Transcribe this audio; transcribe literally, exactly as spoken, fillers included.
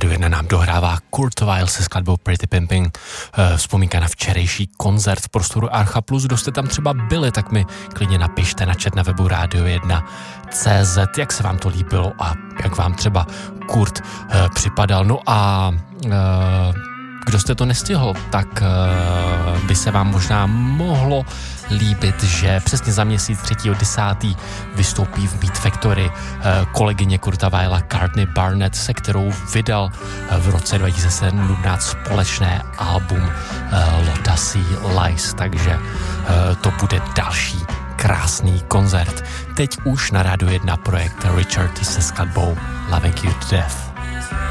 Rádio jedna nám dohrává Kurt Weill se skladbou Pretty Pimping. Vzpomínka na včerejší koncert v prostoru Archa Plus. Kdo jste tam třeba byli, tak mi klidně napište na chat na webu radio jedna tečka cé zet, jak se vám to líbilo a jak vám třeba Kurt uh, připadal. No a uh, kdo jste to nestihl, tak uh, by se vám možná mohlo líbit, že přesně za měsíc třetího desátého vystoupí v Beat Factory uh, kolegyně Kurta Weilla Courtney Barnett, se kterou vydal uh, v roce dva tisíce sedmnáct společné album uh, Lotta C. Lies, takže uh, to bude další krásný koncert. Teď už na Rádiu jedna projekt Richard se skladbou Loving You to Death.